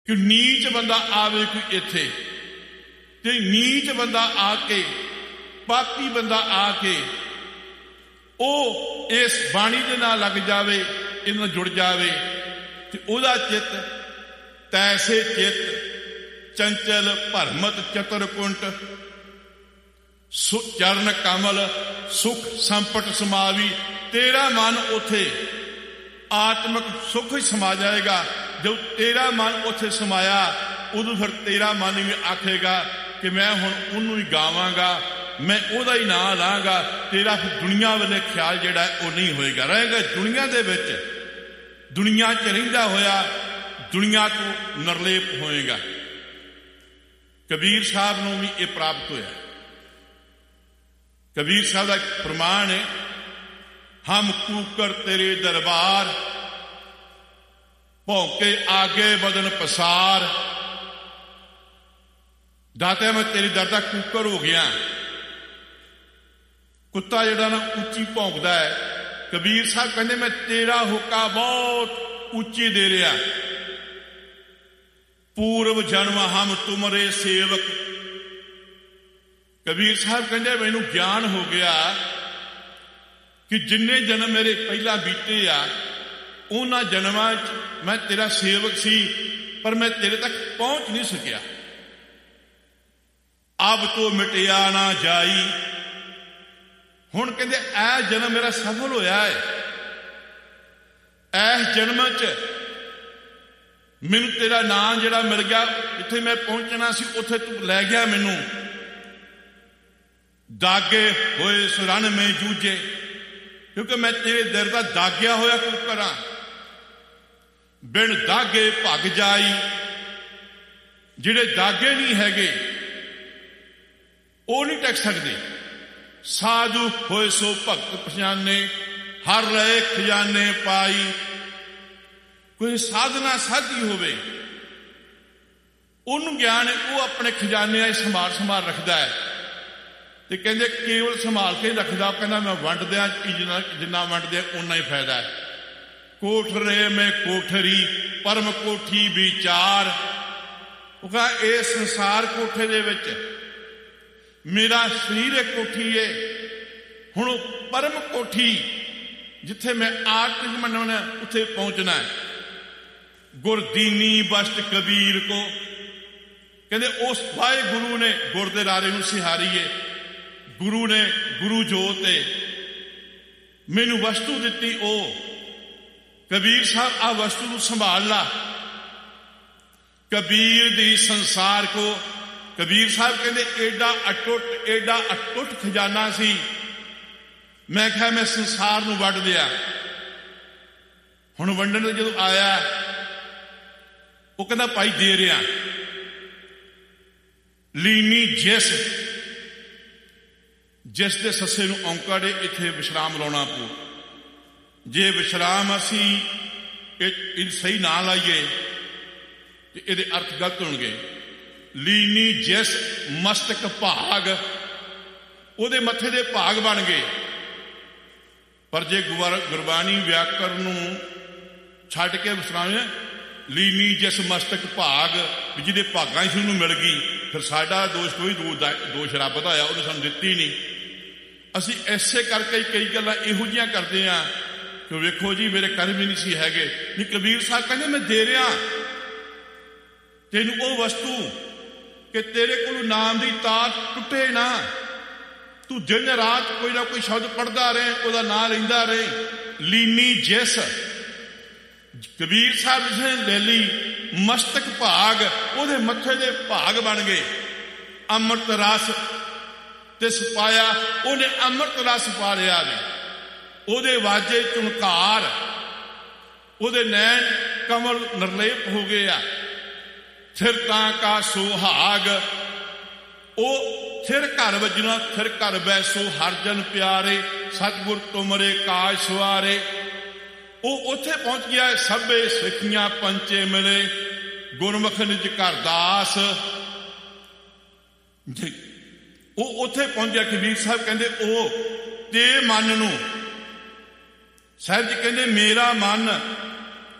कि नीच बंदा आवे कोई इत्थे ते नीच बंदा आके पापी बंदा आके ओ इस बाणी दे नाल लग जावे, इस नाल जुड़ जावे ते ओदा चित तैसे चित चंचल भरमत चतुरकुंट चरण कमल सुख संपट समावी। तेरा मन उथे आत्मक सुख ही समा जाएगा। जब तेरा मन उथे समाया उदों फिर तेरा मन भी आखेगा कि मैं हुण उहनूं ही गावांगा, मैं ओहदा ही नां लांगा। तेरा फिर दुनिया वाले ख्याल जिहड़ा है वो नहीं होएगा, रहेगा दुनिया दे विच, दुनिया च रहिंदा होया दुनिया तो निर्लेप होएगा। कबीर साहब नूं भी ये प्राप्त होया। कबीर साहब का प्रमाण है, हम कूकर तेरे दरबार भौंके आगे बदन पसार। दाते मैं तेरी दर दा कूकर हो गया। कुत्ता जिहड़ा ना उच्ची भौंकदा है, कबीर साहब कहंदे मैं तेरा हुक्का बहुत उच्ची दे रहा। पूर्व जन्म हम तुमरे सेवक। कबीर साहब कहंदे मैनूं ज्ञान हो गया कि जिन्ने जन्म मेरे पहला बीते आ उन्हां जन्मां च मैं तेरा सेवक सी, पर मैं तेरे तक पहुंच नहीं सकिया। अब तो मिटिया ना जाई। हुण कहंदे ऐ जन्म मेरा सफल होया है। इस जन्म च मैनूं तेरा नाम जिहड़ा मिल गया, जिथे मैं पहुंचना सी उथे तू लै गया मैनूं। दागे होए सुरन में जूझे, क्योंकि मैं तेरे दर दा दागिया होया कुकर हां। बिन दागे भग जाई। जिहड़े दागे नहीं हैगे वो नहीं टक सकते। साधु होए सो भगत पछाने, हर रहे खजाने पाई। कोई साधना साधी होवे उन्होंने ज्ञान है, वो अपने खजाने संभाल संभाल रखता है। तो कहते केवल संभाल के रखता, कहना मैं वंड दिया जिन्ना वंड दिया उन्ना ही फायदा है। कोठरे में कोठरी परम कोठी विचार। वो कहा ये संसार कोठे दे विच मेरा शरीर एक कोठी है, हुण परम कोठी जिथे मैं आत्मिक मनना उथे पहुंचना है। गुरदीनी बस्ट कबीर को कहते उस वाहे गुरु ने गुर दे रारे नूं सिहारी है। गुरु ने गुरु जोत मैनू वस्तु दिती। ओ कबीर साहब आ वस्तु नूं संभाल ला। कबीर दी संसार को कबीर साहब कहते एडा अटुट खजाना सी। मैं कहा मैं संसार नूं वंड दिया। हुण वंडण जदों आया वो कहता भाई दे रहा। लीनी जिस दे सस्से नूं औंकड़ इत्थे विश्राम लाउणा पऊ। जे विश्राम असी सही ना लाइए तो ये अर्थ गलत होणगे। लीनी जिस मस्तक भाग, उहदे मथे दे भाग बन गए। पर जे गुरबाणी व्याकरण नूं छड्ड के विश्राम लीनी जिस मस्तक भाग जिहदे भागां ही नूं मिल गई, फिर साडा दोष कोई दोष रब दा होया, उहने सानूं दित्ती नहीं। असी ऐसे करके कई गल्लां इहो जिहियां करदे हां कि वेखो जी मेरे कर्म ही नहीं सी हैगे। नहीं, कबीर साहब कहंदे मैं दे रहा तेनू वो वस्तु कि तेरे को नाम की तार टुटे ना। तू दिन रात कोई ना कोई शब्द पढ़ता रहे, उसका नाम लेंदा रहे। लीनी जिस कबीर साहब जिसने ले ली मस्तक भाग, ਉਹਦੇ मथे दे भाग बन गए। अमृत रस तिस पाया, उन्हें अमृत रस पा लिया। ਉਹਦੇ वाजे चुनकार, ਉਹਦੇ नैन कमल निर्लेप हो गया। थिरता का सुहाग, ओ थिर घर वजना थिर घर बैसो हर जन प्यारे। सतगुर तुमरे काज सवारे। वो उथे पहुंच गया। सबे सिखियां पंचे मिले, गुरमुख निज घर दास। वो उथे पहुंच गया। कबीर साहब कहते ओ ते मन नूं, साहब जी कहते मेरा मन